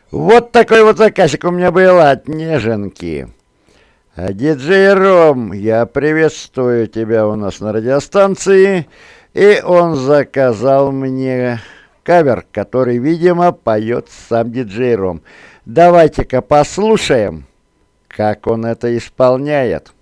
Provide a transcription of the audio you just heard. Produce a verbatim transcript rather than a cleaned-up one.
Вот такой вот заказик у меня был от Неженки. А, Диджей Ром, я приветствую тебя у нас на радиостанции. И он заказал мне кавер, который, видимо, поет сам диджей Ром. Давайте-ка послушаем, как он это исполняет.